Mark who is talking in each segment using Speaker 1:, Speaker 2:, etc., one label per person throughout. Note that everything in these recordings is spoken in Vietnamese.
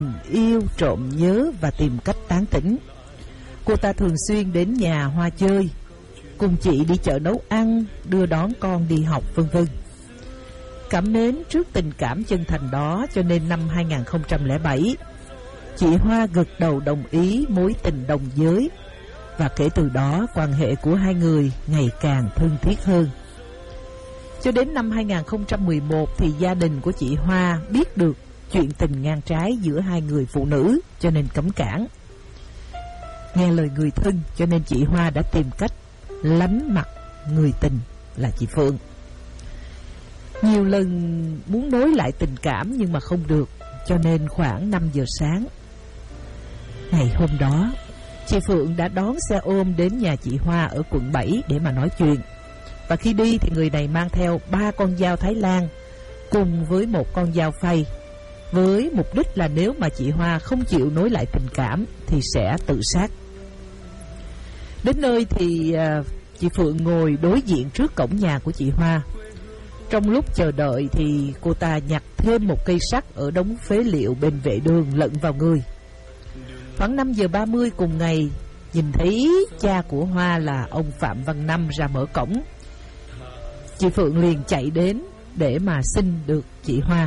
Speaker 1: yêu, trộm nhớ và tìm cách tán tỉnh. Cô ta thường xuyên đến nhà Hoa chơi, cùng chị đi chợ nấu ăn, đưa đón con đi học vân vân. Cảm mến trước tình cảm chân thành đó, cho nên năm 2007, chị Hoa gật đầu đồng ý mối tình đồng giới. Và kể từ đó, quan hệ của hai người ngày càng thân thiết hơn. Cho đến năm 2011 thì gia đình của chị Hoa biết được chuyện tình ngang trái giữa hai người phụ nữ, cho nên cấm cản. Nghe lời người thân, cho nên chị Hoa đã tìm cách lánh mặt người tình là chị Phượng. Nhiều lần muốn nối lại tình cảm nhưng mà không được, cho nên khoảng 5 giờ sáng ngày hôm đó, chị Phượng đã đón xe ôm đến nhà chị Hoa ở quận 7 để mà nói chuyện. Và khi đi thì người này mang theo 3 con dao Thái Lan cùng với một con dao phay, với mục đích là nếu mà chị Hoa không chịu nối lại tình cảm thì sẽ tự sát. Đến nơi thì chị Phượng ngồi đối diện trước cổng nhà của chị Hoa. Trong lúc chờ đợi thì cô ta nhặt thêm một cây sắt ở đống phế liệu bên vệ đường lận vào người. Khoảng 5 giờ 30 cùng ngày, nhìn thấy cha của Hoa là ông Phạm Văn Năm ra mở cổng, chị Phượng liền chạy đến để mà xin được chị Hoa.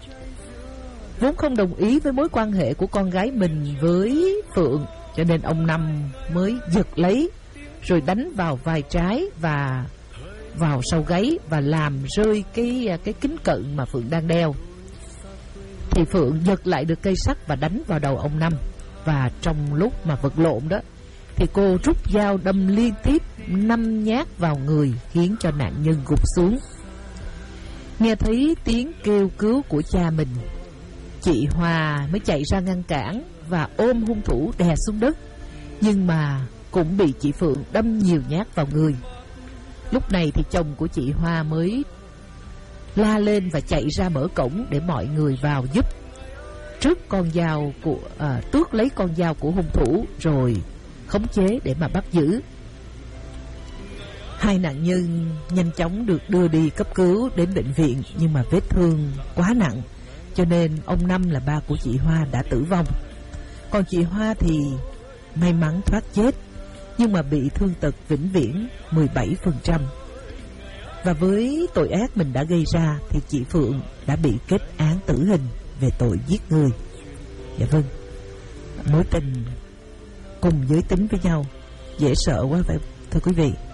Speaker 1: Vốn không đồng ý với mối quan hệ của con gái mình với Phượng, cho nên ông Năm mới giật lấy rồi đánh vào vai trái và vào sau gáy và làm rơi cái kính cận mà Phượng đang đeo. Thì Phượng giật lại được cây sắt và đánh vào đầu ông Năm. Và trong lúc mà vật lộn đó thì cô rút dao đâm liên tiếp 5 nhát vào người, khiến cho nạn nhân gục xuống. Nghe thấy tiếng kêu cứu của cha mình, chị Hoa mới chạy ra ngăn cản và ôm hung thủ đè xuống đất, nhưng mà cũng bị chị Phượng đâm nhiều nhát vào người. Lúc này thì chồng của chị Hoa mới la lên và chạy ra mở cổng để mọi người vào giúp. Trước con dao của tước lấy con dao của hung thủ rồi khống chế để mà bắt giữ. Hai nạn nhân nhanh chóng được đưa đi cấp cứu đến bệnh viện, nhưng mà vết thương quá nặng, cho nên ông Năm là ba của chị Hoa đã tử vong. Còn chị Hoa thì may mắn thoát chết, nhưng mà bị thương tật vĩnh viễn 17%. Và với tội ác mình đã gây ra thì chị Phượng đã bị kết án tử hình về tội giết người. Dạ vâng, mối tình cùng giới tính với nhau dễ sợ quá phải thưa quý vị.